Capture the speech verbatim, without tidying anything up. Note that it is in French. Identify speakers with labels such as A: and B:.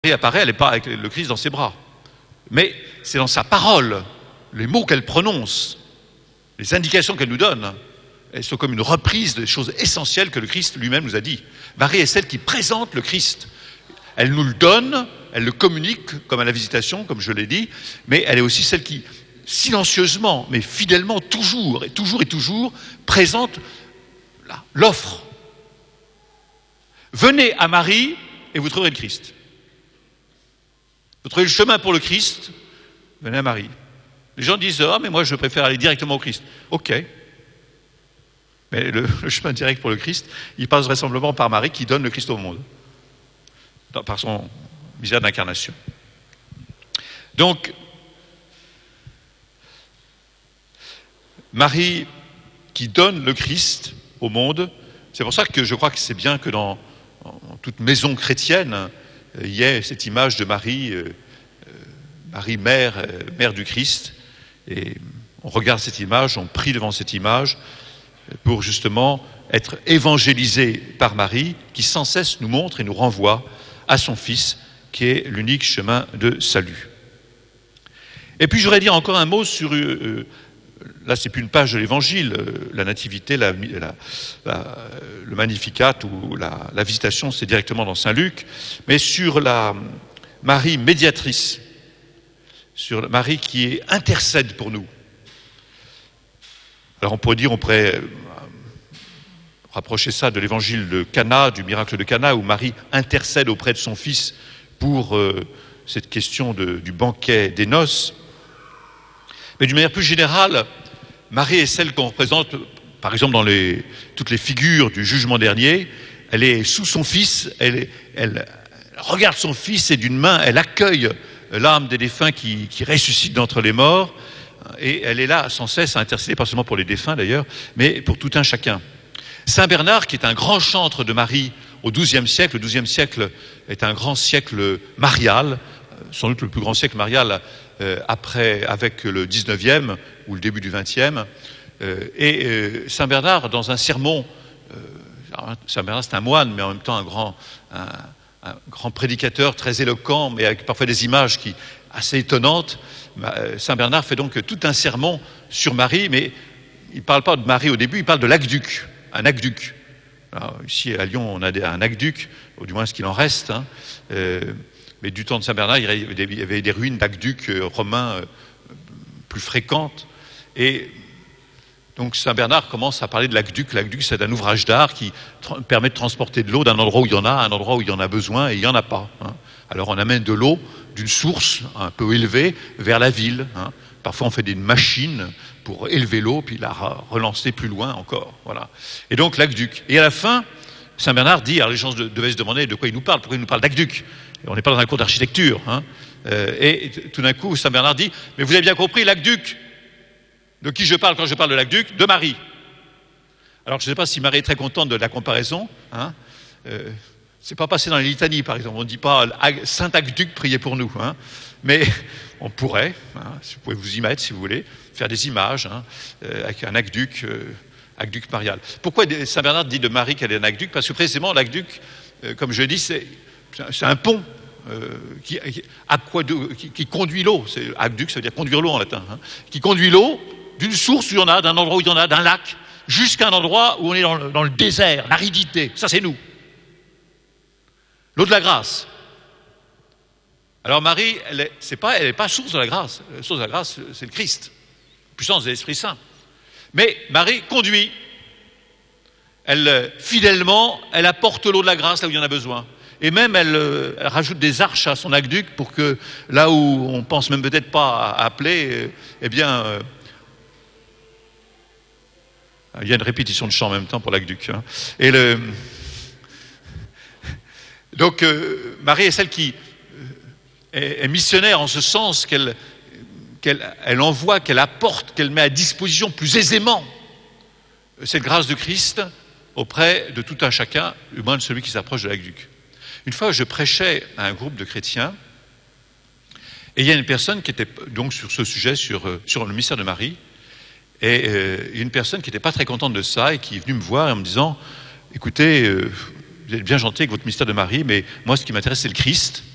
A: Marie apparaît, elle n'est pas avec le Christ dans ses bras. Mais c'est dans sa parole, les mots qu'elle prononce, les indications qu'elle nous donne, elles sont comme une reprise des choses essentielles que le Christ lui-même nous a dit. Marie est celle qui présente le Christ. Elle nous le donne, elle le communique, comme à la visitation, comme je l'ai dit, mais elle est aussi celle qui, silencieusement, mais fidèlement, toujours et toujours et toujours, présente l'offre. Venez à Marie et vous trouverez le Christ. Vous trouvez le chemin pour le Christ, venez à Marie. Les gens disent « Ah, mais moi je préfère aller directement au Christ. » Ok. Mais le, le chemin direct pour le Christ, il passe vraisemblablement par Marie qui donne le Christ au monde, par son misère d'incarnation. Donc, Marie qui donne le Christ au monde, c'est pour ça que je crois que c'est bien que dans, dans toute maison chrétienne, il y ait cette image de Marie, euh, Marie mère, euh, mère du Christ, et on regarde cette image, on prie devant cette image pour justement être évangélisé par Marie, qui sans cesse nous montre et nous renvoie à son Fils, qui est l'unique chemin de salut. Et puis je voudrais dire encore un mot sur, euh, là c'est plus une page de l'Évangile, euh, la Nativité, la, la, la, le Magnificat ou la, la Visitation, c'est directement dans Saint Luc, mais sur la Marie médiatrice, sur la Marie qui intercède pour nous. Alors on pourrait dire, on pourrait euh, rapprocher ça de l'évangile de Cana, du miracle de Cana, où Marie intercède auprès de son fils pour euh, cette question de, du banquet des noces. Mais d'une manière plus générale, Marie est celle qu'on représente, par exemple, dans les, toutes les figures du jugement dernier. Elle est sous son fils, elle, elle, elle regarde son fils et d'une main, elle accueille l'âme des défunts qui, qui ressuscite d'entre les morts. Et elle est là sans cesse à intercéder, pas seulement pour les défunts d'ailleurs, mais pour tout un chacun. Saint Bernard, qui est un grand chantre de Marie au douzième siècle, le douzième siècle est un grand siècle marial, sans doute le plus grand siècle marial euh, après, avec le dix-neuvième ou le début du vingtième. Euh, et euh, Saint Bernard, dans un sermon, euh, Saint Bernard c'est un moine, mais en même temps un grand, un, un grand prédicateur très éloquent, mais avec parfois des images qui assez étonnantes. Saint Bernard fait donc tout un sermon sur Marie, mais il ne parle pas de Marie au début, il parle de l'aqueduc, un aqueduc. Alors, ici à Lyon, on a des, un aqueduc, ou du moins ce qu'il en reste, hein. euh, mais du temps de Saint Bernard, il y avait des ruines d'aqueducs euh, romains euh, plus fréquentes. Et donc Saint Bernard commence à parler de l'aqueduc. L'aqueduc, c'est un ouvrage d'art qui tra- permet de transporter de l'eau d'un endroit où il y en a à un endroit où il y en a besoin, et il n'y en a pas. Hein. Alors on amène de l'eau d'une source un peu élevée vers la ville. Hein. Parfois on fait des machines pour élever l'eau, puis la relancer plus loin encore. Voilà. Et donc l'aqueduc. Et à la fin, Saint Bernard dit, alors les gens devaient se demander de quoi il nous parle, pourquoi il nous parle d'aqueduc. On n'est pas dans un cours d'architecture. Hein. Euh, et tout d'un coup, Saint Bernard dit, mais vous avez bien compris, l'aqueduc, de qui je parle quand je parle de l'aqueduc? De Marie. Alors je ne sais pas si Marie est très contente de la comparaison. Hein. Euh, C'est pas passé dans les litanies, par exemple. On ne dit pas « Saint Aqueduc, priez pour nous hein. ». Mais on pourrait, hein, si vous pouvez vous y mettre, si vous voulez, faire des images hein, euh, avec un aqueduc, euh, aqueduc marial. Pourquoi Saint Bernard dit de Marie qu'elle est un aqueduc? Parce que précisément, l'aqueduc, euh, comme je dis, c'est, c'est un pont euh, qui, qui, qui conduit l'eau. C'est, aqueduc, ça veut dire conduire l'eau en latin. Hein, qui conduit l'eau d'une source où il y en a, d'un endroit où il y en a, d'un lac, jusqu'à un endroit où on est dans le, dans le désert, l'aridité. Ça, c'est nous. L'eau de la grâce. Alors Marie, elle n'est c'est pas, elle est pas source de la grâce. La source de la grâce, c'est le Christ, puissance de l'Esprit Saint. Mais Marie conduit. Elle, fidèlement, elle apporte l'eau de la grâce là où il y en a besoin. Et même, elle, elle rajoute des arches à son aqueduc pour que là où on pense même peut-être pas à appeler, eh bien, euh, il y a une répétition de chant en même temps pour l'aqueduc. Hein. Et le... Donc, euh, Marie est celle qui est, est missionnaire en ce sens qu'elle, qu'elle elle envoie, qu'elle apporte, qu'elle met à disposition plus aisément cette grâce de Christ auprès de tout un chacun, du moins de celui qui s'approche de l'aqueduc. Une fois, je prêchais à un groupe de chrétiens et il y a une personne qui était donc sur ce sujet, sur, sur le mystère de Marie, et euh, une personne qui n'était pas très contente de ça et qui est venue me voir en me disant « Écoutez, euh, vous êtes bien gentil avec votre mystère de Marie, mais moi, ce qui m'intéresse, c'est le Christ.